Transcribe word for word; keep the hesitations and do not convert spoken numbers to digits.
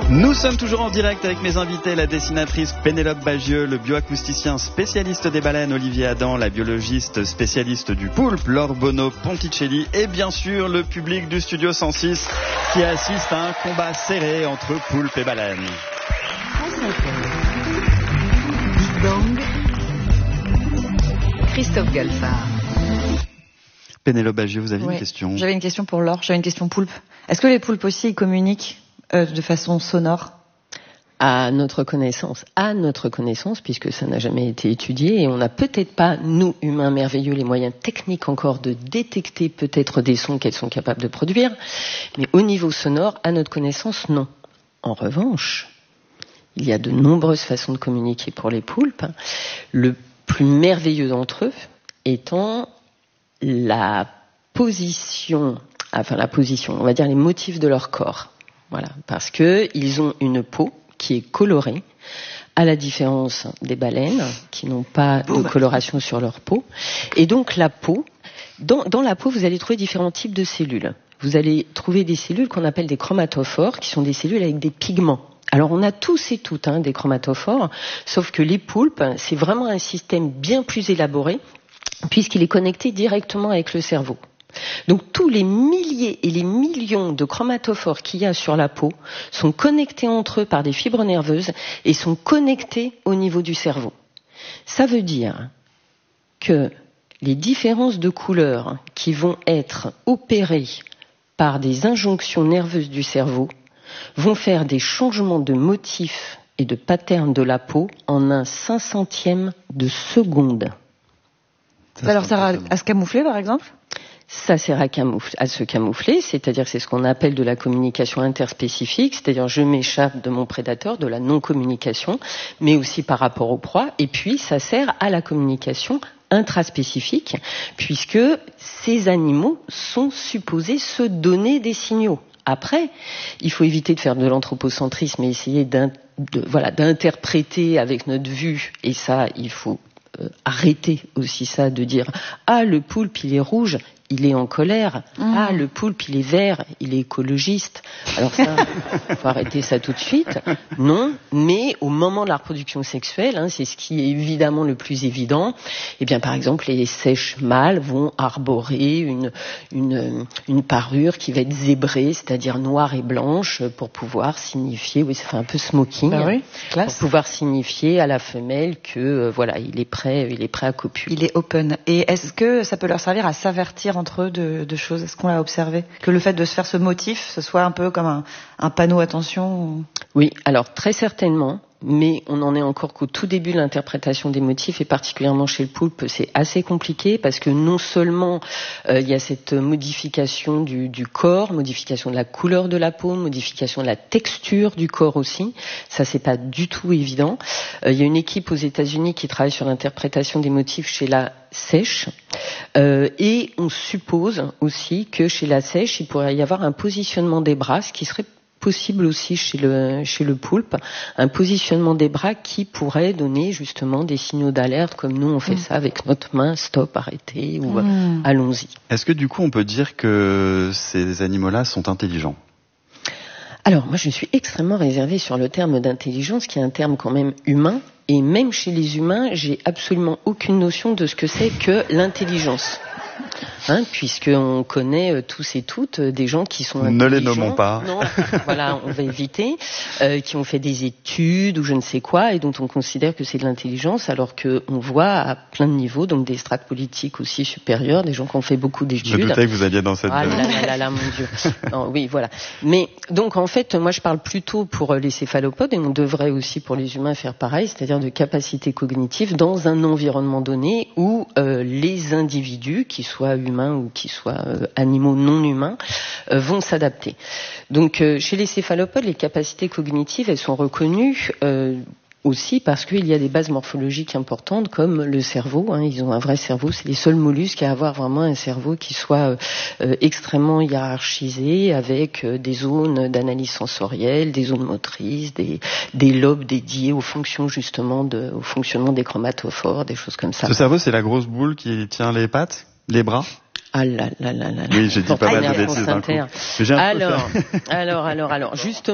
Nous sommes toujours en direct avec mes invités, la dessinatrice Pénélope Bagieux, le bioacousticien spécialiste des baleines Olivier Adam, la biologiste spécialiste du poulpe Laure Bono-Ponticelli et bien sûr le public du Studio cent six qui assiste à un combat serré entre poulpe et baleine. Big Bang, Christophe Galfard. Pénélope Bagieux, vous avez ouais. une question? J'avais une question pour Laure, j'avais une question poulpe. Est-ce que les poulpes aussi ils communiquent euh, de façon sonore? À notre connaissance, à notre connaissance, puisque ça n'a jamais été étudié, et on n'a peut-être pas, nous, humains merveilleux, les moyens techniques encore de détecter peut-être des sons qu'elles sont capables de produire, mais au niveau sonore, à notre connaissance, non. En revanche, il y a de nombreuses façons de communiquer pour les poulpes, le plus merveilleux d'entre eux étant la position, enfin la position, on va dire les motifs de leur corps. Voilà, parce que ils ont une peau qui est colorée, à la différence des baleines qui n'ont pas de coloration sur leur peau. Et donc la peau, dans, dans la peau, vous allez trouver différents types de cellules. Vous allez trouver des cellules qu'on appelle des chromatophores, qui sont des cellules avec des pigments. Alors on a tous et toutes hein, des chromatophores, sauf que les poulpes, c'est vraiment un système bien plus élaboré, puisqu'il est connecté directement avec le cerveau. Donc tous les milliers et les millions de chromatophores qu'il y a sur la peau sont connectés entre eux par des fibres nerveuses et sont connectés au niveau du cerveau. Ça veut dire que les différences de couleurs qui vont être opérées par des injonctions nerveuses du cerveau vont faire des changements de motifs et de patterns de la peau en un cinq centième de seconde. Ça leur sert à, à se camoufler par exemple ? Ça sert à, camoufler, à se camoufler, c'est-à-dire que c'est ce qu'on appelle de la communication interspécifique, c'est-à-dire je m'échappe de mon prédateur, de la non-communication, mais aussi par rapport aux proies, et puis ça sert à la communication intraspécifique, puisque ces animaux sont supposés se donner des signaux. Après, il faut éviter de faire de l'anthropocentrisme et essayer d'in, de, voilà, d'interpréter avec notre vue, et ça, il faut euh, arrêter aussi ça, de dire « Ah, le poulpe, il est rouge ». Il est en colère. Mmh. Ah, le poulpe, il est vert, il est écologiste. Alors ça, faut arrêter ça tout de suite. Non, mais au moment de la reproduction sexuelle, hein, c'est ce qui est évidemment le plus évident. Eh bien, par exemple, les sèches mâles vont arborer une une une parure qui va être zébrée, c'est-à-dire noire et blanche, pour pouvoir signifier, oui, ça fait un peu smoking, bah oui, pour pouvoir signifier à la femelle que euh, voilà, il est prêt, il est prêt à copuler. Il est open. Et est-ce que ça peut leur servir à s'avertir entre eux de, de choses? Est-ce qu'on l'a observé? Que le fait de se faire ce motif, ce soit un peu comme un, un panneau attention ou... Oui, alors très certainement, mais on en est encore qu'au tout début de l'interprétation des motifs, et particulièrement chez le poulpe, c'est assez compliqué parce que non seulement euh, il y a cette modification du, du corps, modification de la couleur de la peau, modification de la texture du corps aussi, ça c'est pas du tout évident. Euh, il y a une équipe aux États-Unis qui travaille sur l'interprétation des motifs chez la sèche, euh, et on suppose aussi que chez la sèche, il pourrait y avoir un positionnement des bras, ce qui serait possible aussi chez le chez le poulpe, un positionnement des bras qui pourrait donner justement des signaux d'alerte, comme nous on fait mmh. ça avec notre main, stop, arrêtez, ou mmh. allons-y. Est-ce que du coup on peut dire que ces animaux-là sont intelligents ? Alors moi je suis extrêmement réservée sur le terme d'intelligence, qui est un terme quand même humain, et même chez les humains, j'ai absolument aucune notion de ce que c'est que l'intelligence. Hein, puisqu'on connaît euh, tous et toutes euh, des gens qui sont intelligents. Ne les nommons pas. Non, voilà, on va éviter, euh, qui ont fait des études ou je ne sais quoi, et dont on considère que c'est de l'intelligence, alors que on voit à plein de niveaux, donc des strates politiques aussi supérieures, des gens qui ont fait beaucoup d'études. Je me doutais que vous alliez dans cette. Ah là là là là, mon Dieu. Non, oui, voilà. Mais donc en fait, moi je parle plutôt pour les céphalopodes, et on devrait aussi pour les humains faire pareil, c'est-à-dire de capacités cognitives dans un environnement donné où euh, les individus, qui soient humains ou qui soient euh, animaux non humains, euh, vont s'adapter. Donc euh, chez les céphalopodes, les capacités cognitives, elles sont reconnues euh, aussi parce qu'il y a des bases morphologiques importantes comme le cerveau. Hein, ils ont un vrai cerveau. C'est les seuls mollusques à avoir vraiment un cerveau qui soit euh, extrêmement hiérarchisé, avec euh, des zones d'analyse sensorielle, des zones motrices, des, des lobes dédiés aux fonctions justement de, au fonctionnement des chromatophores, des choses comme ça. Ce cerveau, c'est la grosse boule qui tient les pattes, les bras? Ah là là là là là. Oui, j'ai dit pas mal de bêtises d'un coup. Alors, alors, alors, alors, justement.